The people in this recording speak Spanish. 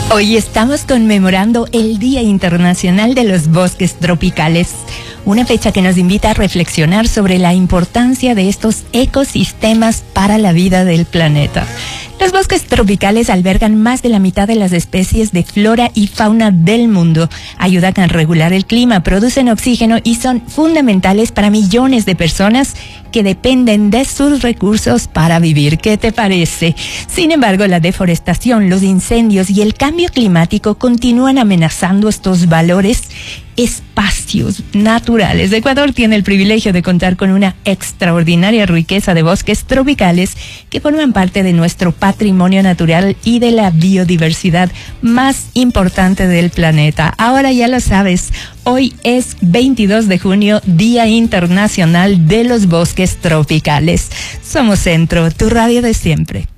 Hoy estamos conmemorando el Día Internacional de los Bosques Tropicales, una fecha que nos invita a reflexionar sobre la importancia de estos ecosistemas para la vida del planeta. Los bosques tropicales albergan más de la mitad de las especies de flora y fauna del mundo, ayudan a regular el clima, producen oxígeno y son fundamentales para millones de personas que dependen de sus recursos para vivir. ¿Qué te parece? Sin embargo, la deforestación, los incendios y el cambio climático continúan amenazando estos valores espacios naturales. Ecuador tiene el privilegio de contar con una extraordinaria riqueza de bosques tropicales que forman parte de nuestro patrimonio natural y de la biodiversidad más importante del planeta. Ahora ya lo sabes, hoy es 22 de junio, Día Internacional de los Bosques Tropicales. Somos Centro, tu radio de siempre.